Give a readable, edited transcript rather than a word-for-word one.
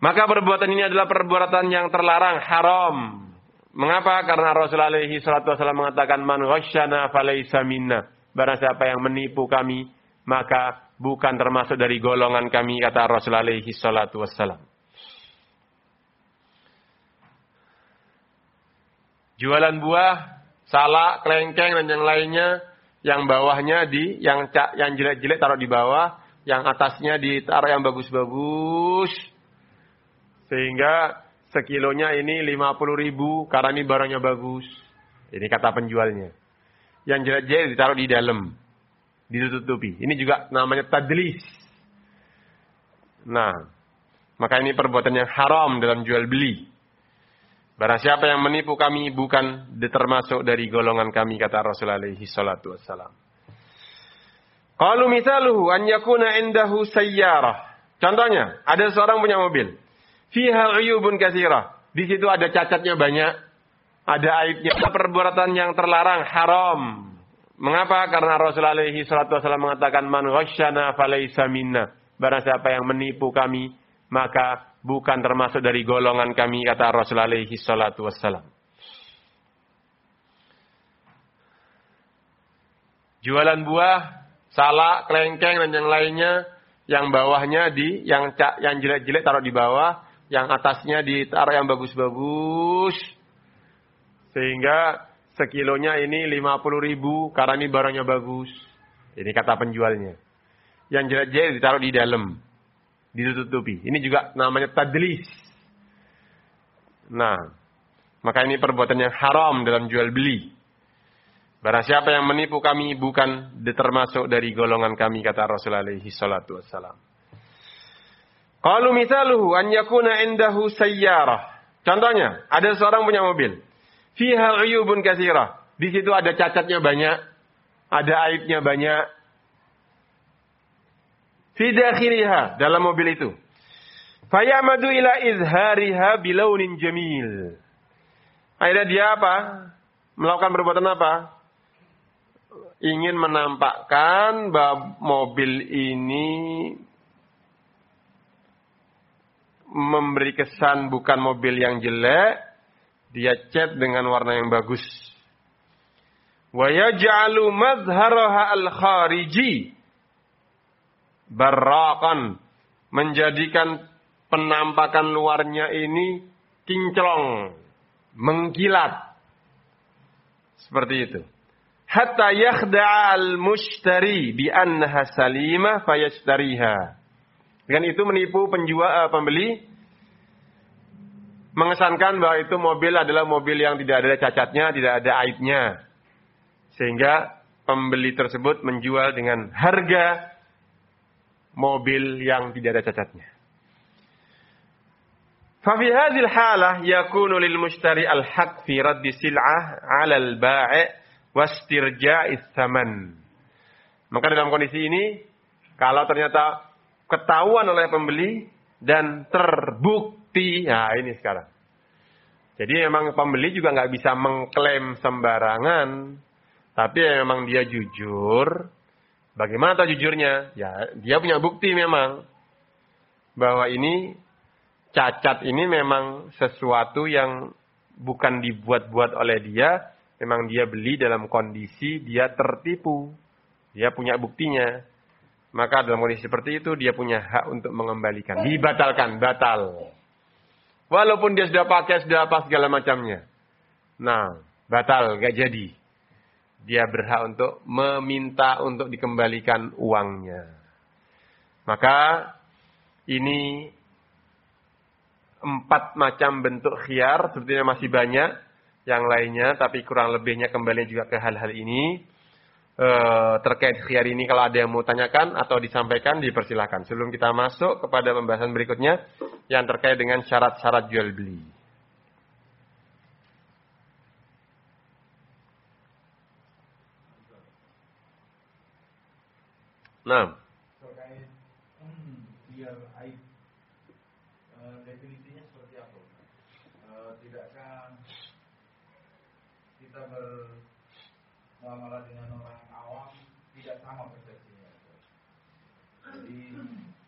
Maka perbuatan ini adalah perbuatan yang terlarang, haram. Mengapa? Karena Rasulullah alaihi salatu wasallam mengatakan, man ghasyana falaysa minna. Barang siapa yang menipu kami, maka bukan termasuk dari golongan kami, kata Rasulullah alaihi salatu wasallam. Jualan buah, salak, kelengkeng dan yang lainnya, yang bawahnya yang jelek-jelek taruh di bawah, yang atasnya ditaruh yang bagus-bagus. Sehingga sekilonya ini 50.000 karena ini barangnya bagus. Ini kata penjualnya. Yang jelek-jelek ditaruh di dalam, ditutupi. Ini juga namanya tadlis. Nah, maka ini perbuatan yang haram dalam jual beli. Barang siapa yang menipu kami bukan termasuk dari golongan kami, kata Rasulullah alaihi salatu wassalam. Qalu mithaluhu an yakuna indahu sayyarah. Contohnya, ada seorang punya mobil. Fiha uyubun katsirah. Di situ ada cacatnya banyak, ada aibnya. Perbuatan yang terlarang, haram. Mengapa? Karena Rasulullah alaihi salatu wasallam mengatakan, man ghasyana falaysa minna. Barang siapa yang menipu kami, maka bukan termasuk dari golongan kami, kata Rasulullah alaihi salatu wassalam. Jualan buah, salak, kelengkeng dan yang lainnya, yang bawahnya yang jelek-jelek taruh di bawah, yang atasnya ditaruh yang bagus-bagus. Sehingga sekilonya ini 50.000 karena ini barangnya bagus. Ini kata penjualnya. Yang jelek-jelek ditaruh di dalam, ditutupi. Ini juga namanya tadlis. Nah, maka ini perbuatan yang haram dalam jual beli. Barang siapa yang menipu kami bukan termasuk dari golongan kami, kata Rasulullah alaihi salatu wassalam. Qalu mithaluhu an yakuna indahu sayyarah. Contohnya, ada seorang punya mobil. Fiha uyubun katsirah. Di situ ada cacatnya banyak, ada aibnya banyak. Fi dakhiliha, dalam mobil itu. Fayamadu ila izhariha bilaunin jamil. Akhirnya dia apa? Melakukan perbuatan apa? Ingin menampakkan bahwa mobil ini memberi kesan bukan mobil yang jelek, dia cat dengan warna yang bagus. Wa yaj'alu mazharaha al-khariji barraqan, menjadikan penampakan luarnya ini kinclong, mengkilat. Seperti itu. Hatta yakhda'a al-mushtari bi annaha salimah fayashtariha. Dengan itu menipu pembeli, mengesankan bahwa itu mobil adalah mobil yang tidak ada cacatnya, tidak ada aibnya. Sehingga pembeli tersebut menjual dengan harga mobil yang tidak ada cacatnya. Fa fi hadhil halah yakunu lil mushtari al-haq fi radd sil'ah 'ala al-bai' wastirja'is tsaman. Maka dalam kondisi ini, kalau ternyata ketahuan oleh pembeli dan terbukti, nah ini sekarang. Jadi memang pembeli juga nggak bisa mengklaim sembarangan, tapi memang dia jujur. Bagaimana tahu jujurnya? Ya, dia punya bukti memang bahwa ini cacat ini memang sesuatu yang bukan dibuat-buat oleh dia, memang dia beli dalam kondisi dia tertipu. Dia punya buktinya. Maka dalam kondisi seperti itu dia punya hak untuk mengembalikan. Dibatalkan, batal. Walaupun dia sudah pakai, sudah apa segala macamnya. Nah, batal, gak jadi. Dia berhak untuk meminta untuk dikembalikan uangnya. Maka ini 4 macam bentuk khiyar. Sebetulnya masih banyak yang lainnya, tapi kurang lebihnya kembali juga ke hal-hal ini. Terkait khiyar ini kalau ada yang mau tanyakan atau disampaikan, dipersilahkan. Sebelum kita masuk kepada pembahasan berikutnya yang terkait dengan syarat-syarat jual beli. Nah, terkait biar aib, definisinya seperti apa? Tidakkah kita bermuamalah dengan orang awam tidak sama persepsinya? Jadi